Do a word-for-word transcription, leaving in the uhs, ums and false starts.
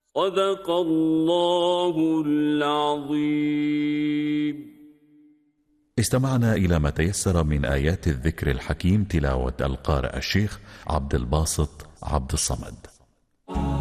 صدق الله العظيم. استمعنا إلى ما تيسر من آيات الذكر الحكيم، تلاوة القارئ الشيخ عبد الباسط عبد الصمد.